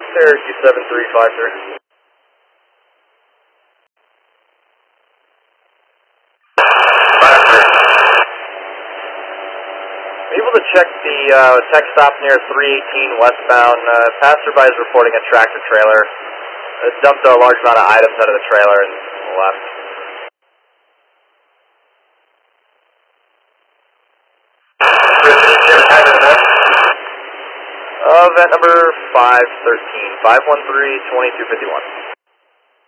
Cherokee 7353. Able to check the tech stop near 318 westbound. Passerby is reporting a tractor trailer. Dumped a large amount of items out of the trailer and left. Event number 513, 513-2251.